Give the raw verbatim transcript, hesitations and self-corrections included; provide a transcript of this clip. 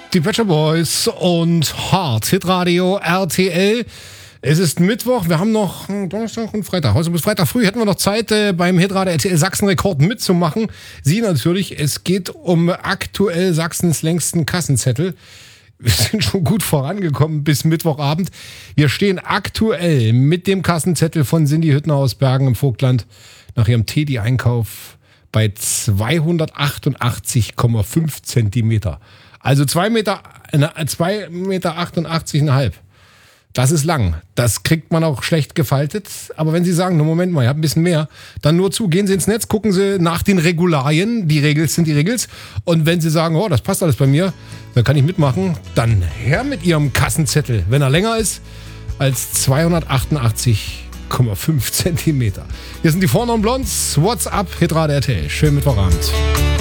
Die Pet Shop Boys und Hard Hitradio R T L. Es ist Mittwoch, wir haben noch Donnerstag und Freitag. Heute bis Freitag früh hätten wir noch Zeit, äh, beim Hitradio R T L Sachsen-Rekord mitzumachen. Sie natürlich, es geht um aktuell Sachsens längsten Kassenzettel. Wir sind schon gut vorangekommen bis Mittwochabend. Wir stehen aktuell mit dem Kassenzettel von Cindy Hüttner aus Bergen im Vogtland nach ihrem Teddy-Einkauf bei zweihundertachtundachtzig Komma fünf Zentimeter. Also zwei Meter, zwei Meter achtundachtzig Komma fünf. Das ist lang. Das kriegt man auch schlecht gefaltet. Aber wenn Sie sagen, no, Moment mal, ich habe ein bisschen mehr, dann nur zu. Gehen Sie ins Netz, gucken Sie nach den Regularien. Die Regels sind die Regels. Und wenn Sie sagen, oh, das passt alles bei mir, dann kann ich mitmachen. Dann her mit Ihrem Kassenzettel, wenn er länger ist als zweihundertachtundachtzig Komma fünf Zentimeter. Hier sind die Vornamen Blondes. What's up, Hitradio R T L. Schönen Mittwochabend.